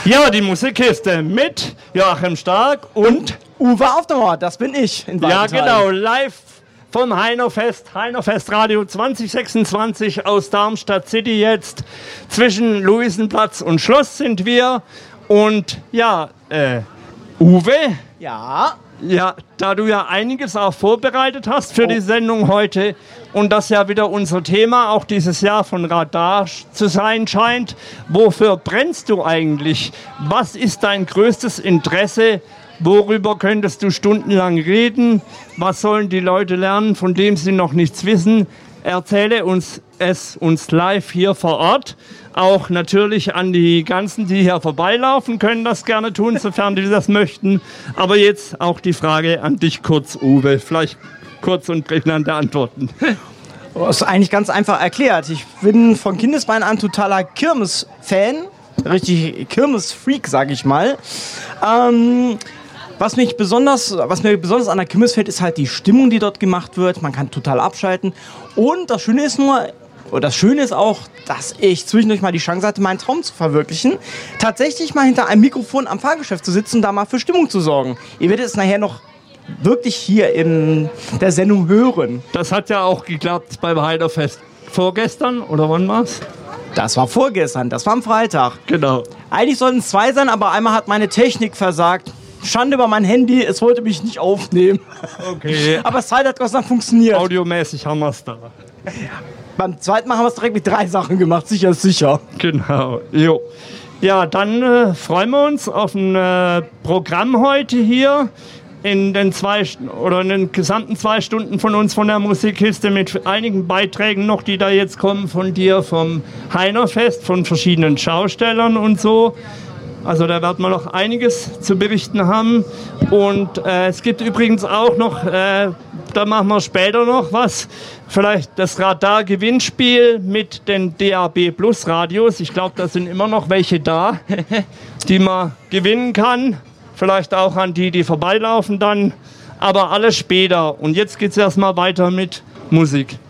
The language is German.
Ja, die Musikkiste mit Joachim Stark und Uwe Aufdermatt, das bin ich. Ja, genau, live vom Heinerfest Radio 2026 aus Darmstadt City jetzt. Zwischen Luisenplatz und Schloss sind wir. Und ja, Uwe? Ja, da du ja einiges auch vorbereitet hast für die Sendung heute und das ja wieder unser Thema auch dieses Jahr von Radar zu sein scheint, wofür brennst du eigentlich? Was ist dein größtes Interesse? Worüber könntest du stundenlang reden? Was sollen die Leute lernen, von dem sie noch nichts wissen? Erzähle uns live hier vor Ort. Auch natürlich an die ganzen, die hier vorbeilaufen, können das gerne tun, sofern die das möchten. Aber jetzt auch die Frage an dich kurz, Uwe. Vielleicht kurz und prägnante Antworten. Das ist eigentlich ganz einfach erklärt. Ich bin von Kindesbeinen an totaler Kirmes-Fan. Richtig Kirmes-Freak, sag ich mal. Was mir besonders an der Kirmes fällt, ist halt die Stimmung, die dort gemacht wird. Man kann total abschalten. Und das Schöne ist auch, dass ich zwischendurch mal die Chance hatte, meinen Traum zu verwirklichen. Tatsächlich mal hinter einem Mikrofon am Fahrgeschäft zu sitzen und da mal für Stimmung zu sorgen. Ihr werdet es nachher noch wirklich hier in der Sendung hören. Das hat ja auch geklappt beim Heiderfest. Vorgestern oder wann war's? Das war vorgestern, das war am Freitag. Genau. Eigentlich sollten es 2 sein, aber einmal hat meine Technik versagt. Schande über mein Handy, es wollte mich nicht aufnehmen. Okay. Aber das zweite hat Gott sei Dank funktioniert. Audiomäßig haben wir es da. Beim zweiten Mal haben wir es direkt mit 3 Sachen gemacht, sicher ist sicher. Genau, jo. Ja, dann freuen wir uns auf ein Programm heute hier in den gesamten 2 Stunden von uns von der Musikkiste mit einigen Beiträgen noch, die da jetzt kommen von dir vom Heinerfest, von verschiedenen Schaustellern und so. Also da werden wir noch einiges zu berichten haben. Und es gibt übrigens auch noch, da machen wir später noch was, vielleicht das Radar-Gewinnspiel mit den DAB Plus Radios. Ich glaube, da sind immer noch welche da, die man gewinnen kann. Vielleicht auch an die vorbeilaufen dann. Aber alles später. Und jetzt geht es erstmal weiter mit Musik.